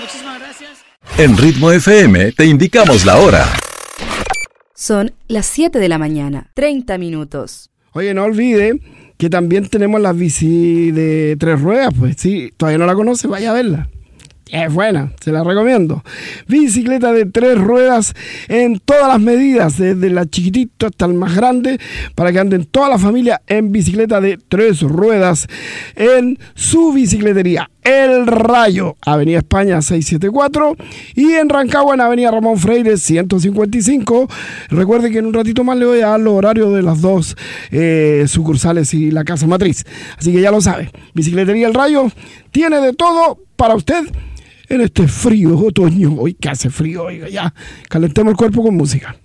Muchísimas gracias. En Ritmo FM te indicamos la hora. Son las 7 de la mañana, 30 minutos. Oye, no olvide que también tenemos la bici de 3 ruedas, pues sí, todavía no la conoce, vaya a verla. Es buena, se la recomiendo. Bicicleta de 3 ruedas en todas las medidas, desde la chiquitito hasta el más grande, para que anden toda la familia en bicicleta de 3 ruedas en su bicicletería El Rayo, Avenida España 674, y en Rancagua en Avenida Ramón Freire 155. Recuerde que en un ratito más le voy a dar los horarios de las 2 sucursales y la casa matriz. Así que ya lo sabe, Bicicletería El Rayo tiene de todo para usted en este frío otoño. Hoy que hace frío, oiga, ya calentemos el cuerpo con música.